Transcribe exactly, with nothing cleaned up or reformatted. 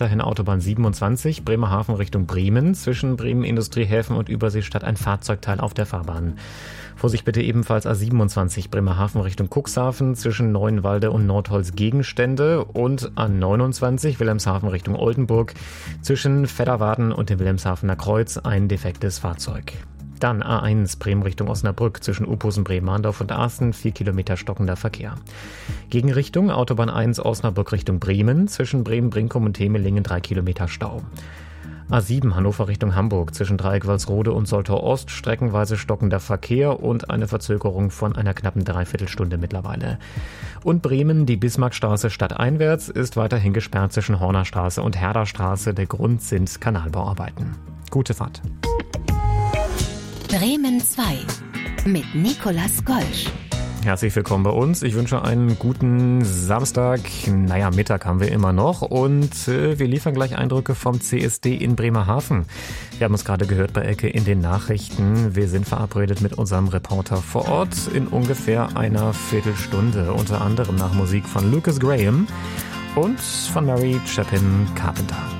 weiterhin Autobahn siebenundzwanzig, Bremerhaven Richtung Bremen. Zwischen Bremen Industriehäfen und Überseestadt ein Fahrzeugteil auf der Fahrbahn. Vorsicht bitte ebenfalls A siebenundzwanzig, Bremerhaven Richtung Cuxhaven. Zwischen Neuenwalde und Nordholz Gegenstände. Und A neunundzwanzig, Wilhelmshaven Richtung Oldenburg. Zwischen Vedderwaden und dem Wilhelmshavener Kreuz ein defektes Fahrzeug. Dann A eins, Bremen Richtung Osnabrück, zwischen Uphusen, Bremen-Mahndorf und Asten, vier Kilometer stockender Verkehr. Gegenrichtung, Autobahn eins, Osnabrück Richtung Bremen, zwischen Bremen-Brinkum und Temelingen, drei Kilometer Stau. A sieben, Hannover Richtung Hamburg, zwischen Dreieck-Walsrode und Soltau Ost, streckenweise stockender Verkehr und eine Verzögerung von einer knappen Dreiviertelstunde mittlerweile. Und Bremen, die Bismarckstraße stadteinwärts, ist weiterhin gesperrt zwischen Hornerstraße und Herderstraße. Der Grund sind Kanalbauarbeiten. Gute Fahrt. Bremen zwei mit Nicolas Golsch. Herzlich willkommen bei uns. Ich wünsche einen guten Samstag. Naja, Mittag haben wir immer noch und äh, wir liefern gleich Eindrücke vom C S D in Bremerhaven. Wir haben uns gerade gehört bei Ecke in den Nachrichten. Wir sind verabredet mit unserem Reporter vor Ort in ungefähr einer Viertelstunde. Unter anderem nach Musik von Lucas Graham und von Mary Chapin Carpenter.